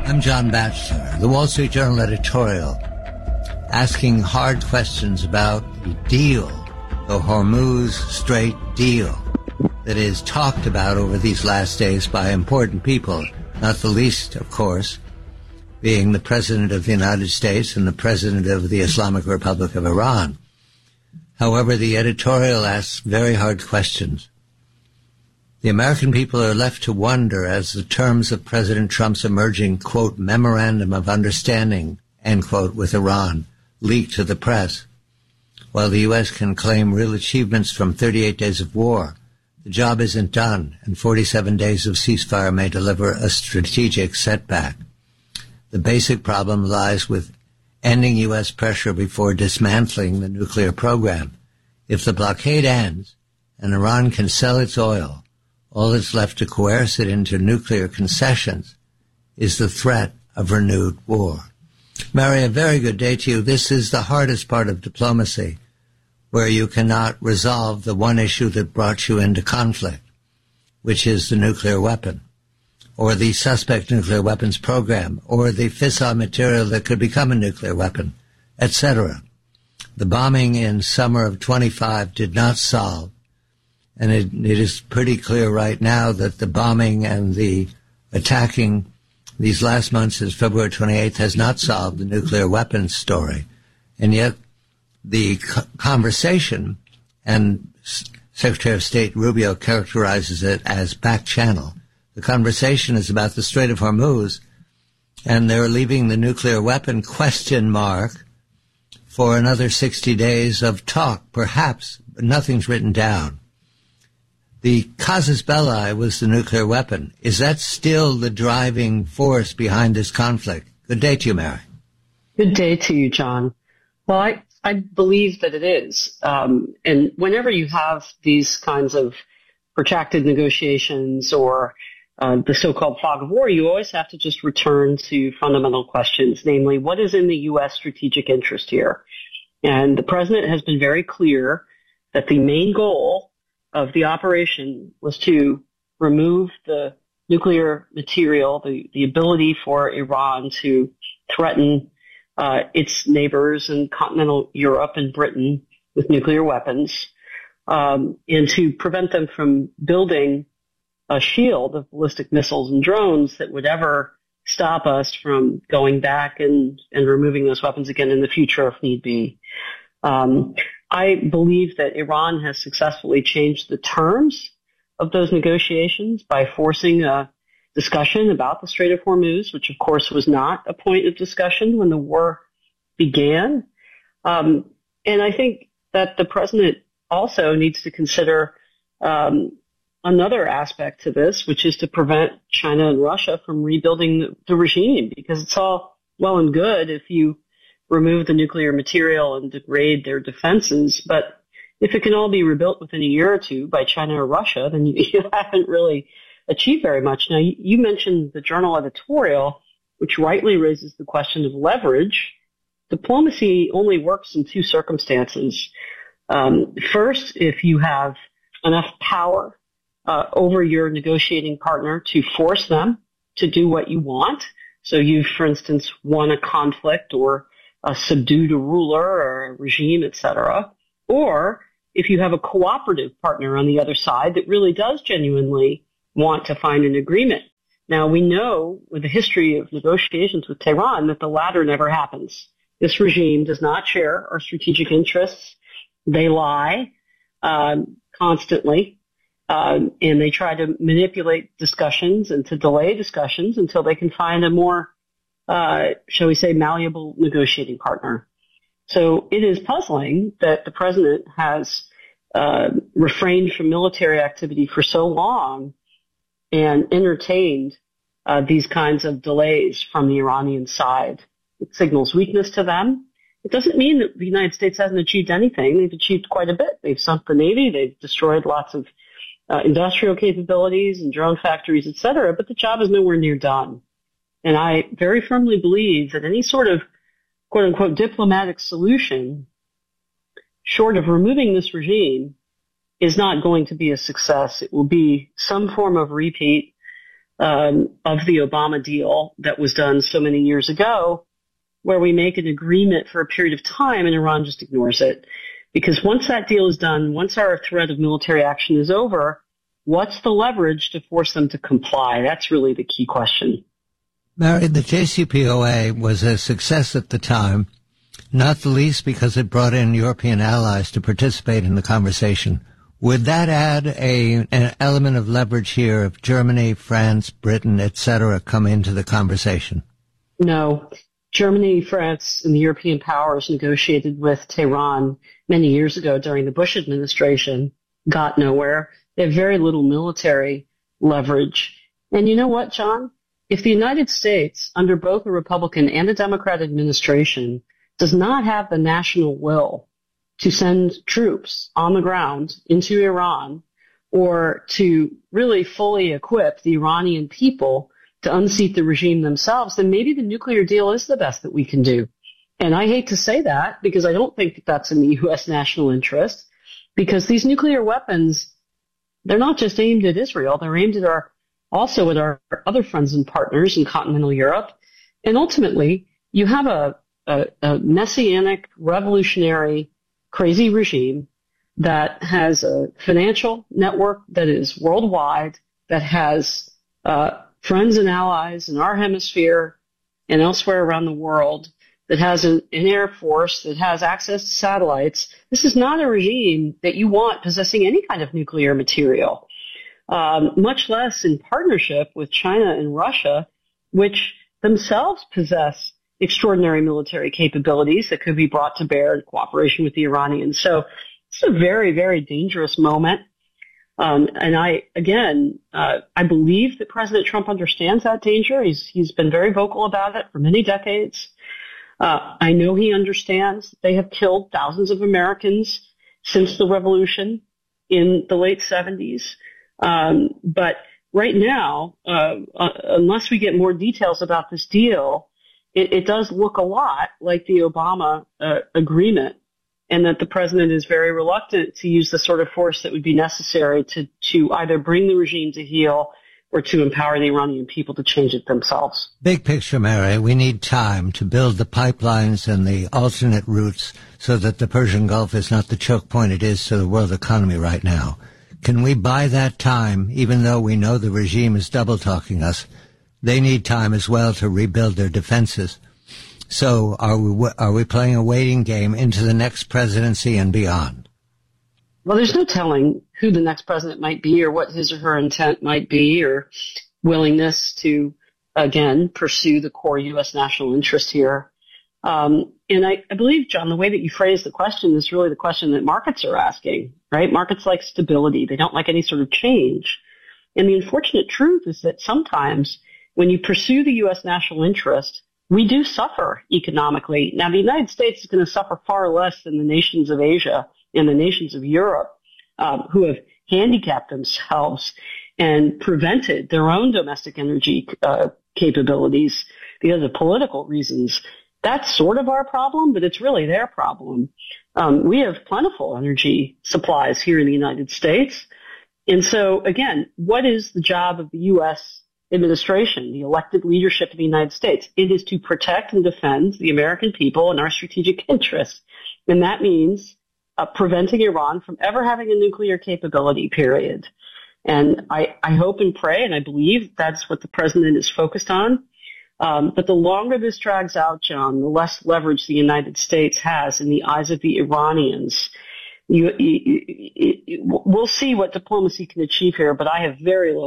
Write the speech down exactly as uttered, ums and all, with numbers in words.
I'm John Batchelor, the Wall Street Journal editorial, asking hard questions about the deal, the Hormuz Strait deal, that is talked about over these last days by important people, not the least, of course, being the President of the United States and the President of the Islamic Republic of Iran. However, the editorial asks very hard questions. The American people are left to wonder as the terms of President Trump's emerging, quote, memorandum of understanding, end quote, with Iran leak to the press. While the U S can claim real achievements from thirty-eight days of war, the job isn't done, and forty-seven days of ceasefire may deliver a strategic setback. The basic problem lies with ending U S pressure before dismantling the nuclear program. If the blockade ends and Iran can sell its oil, all that's left to coerce it into nuclear concessions is the threat of renewed war. Mary, a very good day to you. This is the hardest part of diplomacy, where you cannot resolve the one issue that brought you into conflict, which is the nuclear weapon, or the suspect nuclear weapons program, or the fissile material that could become a nuclear weapon, et cetera. The bombing in summer of twenty-five did not solve, and it, it is pretty clear right now that the bombing and the attacking these last months since February twenty-eighth has not solved the nuclear weapons story. And yet the co- conversation, and Secretary of State Rubio characterizes it as back channel, the conversation is about the Strait of Hormuz, and they're leaving the nuclear weapon question mark for another sixty days of talk, perhaps, but nothing's written down. The casus belli was the nuclear weapon. Is that still the driving force behind this conflict? Good day to you, Mary. Good day to you, John. Well, I, I believe that it is. Um, and whenever you have these kinds of protracted negotiations or Uh, the so-called fog of war, you always have to just return to fundamental questions, namely, what is in the U S strategic interest here? And the president has been very clear that the main goal of the operation was to remove the nuclear material, the, the ability for Iran to threaten uh, its neighbors in continental Europe and Britain with nuclear weapons, um, and to prevent them from building a shield of ballistic missiles and drones that would ever stop us from going back and, and removing those weapons again in the future if need be. Um, I believe that Iran has successfully changed the terms of those negotiations by forcing a discussion about the Strait of Hormuz, which of course was not a point of discussion when the war began. Um, and I think that the president also needs to consider um, another aspect to this, which is to prevent China and Russia from rebuilding the, the regime, because it's all well and good if you remove the nuclear material and degrade their defenses, but if it can all be rebuilt within a year or two by China or Russia, then you, you haven't really achieved very much. Now, you, you mentioned the Journal editorial, which rightly raises the question of leverage. Diplomacy only works in two circumstances. Um, first, if you have enough power Uh, over your negotiating partner to force them to do what you want. So you've, for instance, won a conflict or uh, subdued a ruler or a regime, et cetera. Or if you have a cooperative partner on the other side that really does genuinely want to find an agreement. Now, we know with the history of negotiations with Tehran that the latter never happens. This regime does not share our strategic interests. They lie um, constantly. Uh, and they try to manipulate discussions and to delay discussions until they can find a more, uh, shall we say, malleable negotiating partner. So it is puzzling that the president has uh, refrained from military activity for so long and entertained uh, these kinds of delays from the Iranian side. It signals weakness to them. It doesn't mean that the United States hasn't achieved anything. They've achieved quite a bit. They've sunk the Navy. They've destroyed lots of Uh, industrial capabilities and drone factories, et cetera, but the job is nowhere near done. And I very firmly believe that any sort of quote-unquote diplomatic solution, short of removing this regime, is not going to be a success. It will be some form of repeat um, of the Obama deal that was done so many years ago, where we make an agreement for a period of time and Iran just ignores it. Because once that deal is done, once our threat of military action is over, what's the leverage to force them to comply? That's really the key question. Mary, the J C P O A was a success at the time, not the least because it brought in European allies to participate in the conversation. Would that add a, an element of leverage here if Germany, France, Britain, et cetera come into the conversation? No. Germany, France, and the European powers negotiated with Tehran many years ago during the Bush administration, got nowhere. They have very little military leverage. And you know what, John? If the United States, under both a Republican and a Democrat administration, does not have the national will to send troops on the ground into Iran or to really fully equip the Iranian people to unseat the regime themselves, then maybe the nuclear deal is the best that we can do. And I hate to say that because I don't think that that's in the U S national interest, because these nuclear weapons, they're not just aimed at Israel, they're aimed at our, also at our other friends and partners in continental Europe. And ultimately, you have a, a, a messianic, revolutionary, crazy regime that has a financial network that is worldwide, that has uh, friends and allies in our hemisphere and elsewhere around the world, that has an, an air force, that has access to satellites. This is not a regime that you want possessing any kind of nuclear material, um, much less in partnership with China and Russia, which themselves possess extraordinary military capabilities that could be brought to bear in cooperation with the Iranians. So it's a very, very dangerous moment. Um, and I, again, uh, I believe that President Trump understands that danger. He's, he's been very vocal about it for many decades. Uh, I know he understands they have killed thousands of Americans since the revolution in the late seventies. Um, but right now, uh, uh, unless we get more details about this deal, it, it does look a lot like the Obama uh, agreement, and that the president is very reluctant to use the sort of force that would be necessary to, to either bring the regime to heel or to empower the Iranian people to change it themselves. Big picture, Mary, we need time to build the pipelines and the alternate routes so that the Persian Gulf is not the choke point it is to the world economy right now. Can we buy that time, even though we know the regime is double-talking us? They need time as well to rebuild their defenses. So are we, are we playing a waiting game into the next presidency and beyond? Well, there's no telling who the next president might be or what his or her intent might be or willingness to, again, pursue the core U S national interest here. Um, and I, I believe, John, the way that you phrased the question is really the question that markets are asking, right? Markets like stability. They don't like any sort of change. And the unfortunate truth is that sometimes when you pursue the U S national interest, we do suffer economically. Now, the United States is going to suffer far less than the nations of Asia and the nations of Europe, um, who have handicapped themselves and prevented their own domestic energy uh, capabilities because of political reasons. That's sort of our problem, but it's really their problem. Um, we have plentiful energy supplies here in the United States. And so, again, what is the job of the U S administration, the elected leadership of the United States? It is to protect and defend the American people and our strategic interests. And that means uh, preventing Iran from ever having a nuclear capability, period. And I, I hope and pray, and I believe that's what the president is focused on. Um, but the longer this drags out, John, the less leverage the United States has in the eyes of the Iranians. You, you, you, you, we'll see what diplomacy can achieve here, but I have very little